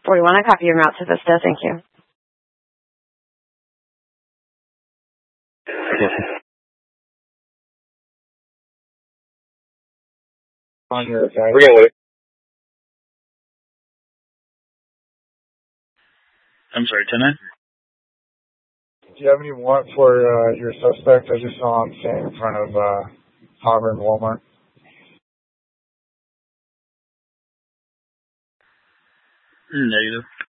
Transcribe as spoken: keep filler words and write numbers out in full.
forty-one, I copy your route to Vista. Thank you. On your side. We're gonna wait. I'm sorry, ten nine? Do you have any warrant for uh, your suspect? I just saw him standing in front of uh, Harvard Walmart. Negative.